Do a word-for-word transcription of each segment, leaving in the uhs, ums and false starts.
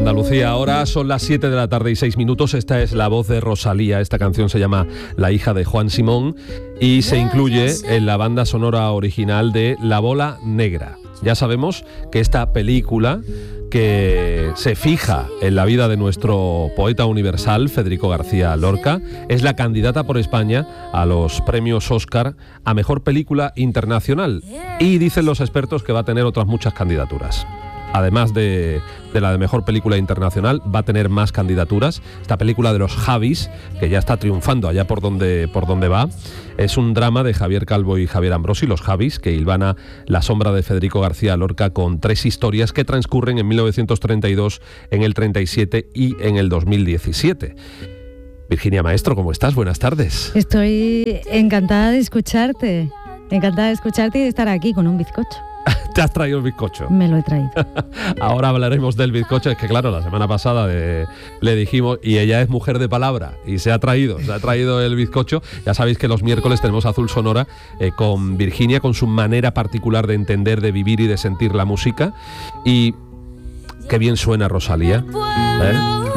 Andalucía, ahora son las siete de la tarde y seis minutos. Esta es la voz de Rosalía. Esta canción se llama La hija de Juan Simón y se incluye en la banda sonora original de La bola negra. Ya sabemos que esta película, que se fija en la vida de nuestro poeta universal, Federico García Lorca, es la candidata por España a los premios Oscar a Mejor Película Internacional. Y dicen los expertos que va a tener otras muchas candidaturas. Además de, de la de Mejor Película Internacional, va a tener más candidaturas. Esta película de los Javis, que ya está triunfando allá por donde, por donde va, es un drama de Javier Calvo y Javier Ambrosi, Los Javis, que hilvana la sombra de Federico García Lorca con tres historias que transcurren en mil novecientos treinta y dos, en el treinta y siete y en el dos mil diecisiete. Virginia Maestro, ¿cómo estás? Buenas tardes. Estoy encantada de escucharte, encantada de escucharte y de estar aquí con un bizcocho. ¿Te has traído el bizcocho? Me lo he traído. Ahora hablaremos del bizcocho. Es que claro, la semana pasada de, le dijimos, y ella es mujer de palabra, y se ha traído, se ha traído el bizcocho. Ya sabéis que los miércoles tenemos Azul Sonora eh, con Virginia, con su manera particular de entender, de vivir y de sentir la música. Y qué bien suena Rosalía, ¿eh?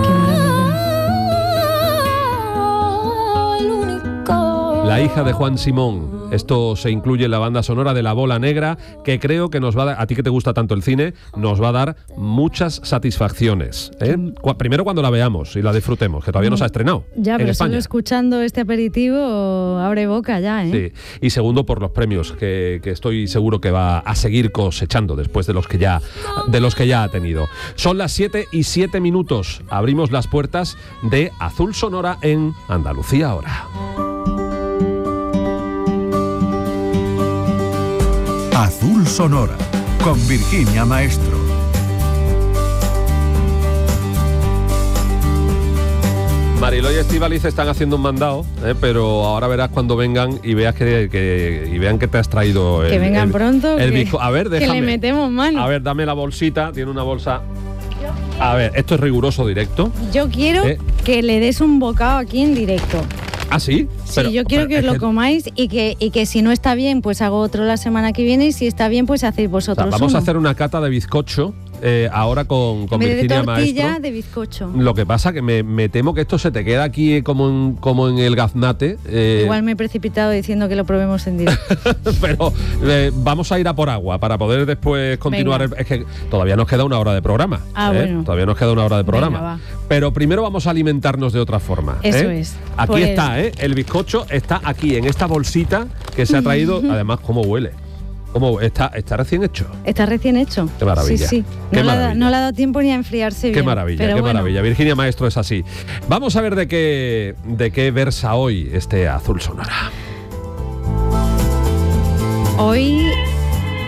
La hija de Juan Simón. Esto se incluye en la banda sonora de La bola negra, que creo que nos va a dar, a ti que te gusta tanto el cine, nos va a dar muchas satisfacciones, ¿eh? Cu- primero cuando la veamos y la disfrutemos, que todavía no se ha estrenado Ya, en pero España. solo escuchando este aperitivo abre boca ya, ¿eh? Sí. Y segundo, por los premios, que, que estoy seguro que va a seguir cosechando después de los que ya, de los que ya ha tenido. Son las siete y siete minutos. Abrimos las puertas de Azul Sonora en Andalucía ahora. Azul Sonora, con Virginia Maestro. Mariló y Estíbaliz están haciendo un mandado, ¿eh? Pero ahora verás cuando vengan y veas que, que y vean que te has traído el, Que vengan el, pronto, el que, bizco- A ver, déjame. que le metemos mano. A ver, dame la bolsita, tiene una bolsa. A ver, esto es riguroso directo. Yo quiero ¿Eh? que le des un bocado aquí en directo. ¿Ah, sí? Sí, Pero- yo quiero pero que os es lo que- comáis y que, y que si no está bien, pues hago otro la semana que viene y si está bien, pues hacéis o sea, vosotros vamos uno. a hacer una cata de bizcocho eh, ahora con, con En vez de Virginia tortilla, Maestro. de bizcocho. Lo que pasa que me, me temo que esto se te queda aquí como en, como en el gaznate. eh, Igual me he precipitado diciendo que lo probemos en directo. Pero eh, vamos a ir a por agua para poder después continuar. El, es que todavía nos queda una hora de programa. Ah, ¿eh? bueno. Todavía nos queda una hora de programa. Venga, va. Pero primero vamos a alimentarnos de otra forma. Eso ¿eh? es. Aquí Pues- está, ¿eh? El bizcocho está aquí, en esta bolsita que se ha traído. Además, ¿cómo huele? ¿Cómo está, está recién hecho? Está recién hecho. Qué maravilla. Sí, sí. Qué No, le ha, maravilla. no le ha dado tiempo ni a enfriarse bien. Qué maravilla, pero qué bueno. maravilla. Virginia Maestro es así. Vamos a ver de qué, de qué versa hoy este Azul Sonora. Hoy